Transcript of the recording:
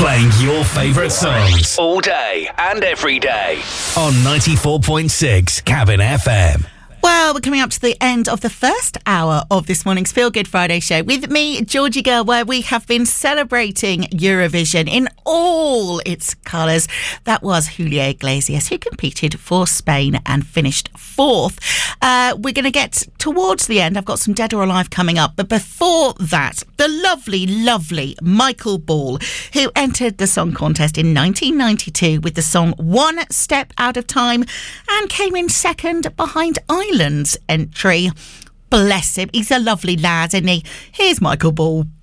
Playing your favourite songs all day and every day on 94.6 Cabin FM. Well, we're coming up to the end of the first hour of this morning's Feel Good Friday show with me, Georgie Girl, where we have been celebrating Eurovision in all its colours. That was Julio Iglesias, who competed for Spain and finished fourth. We're going to get towards the end. I've got some Dead or Alive coming up. But before that, the lovely, lovely Michael Ball, who entered the song contest in 1992 with the song One Step Out of Time and came in second behind Ireland's entry. Bless him. He's a lovely lad, isn't he? Here's Michael Ball.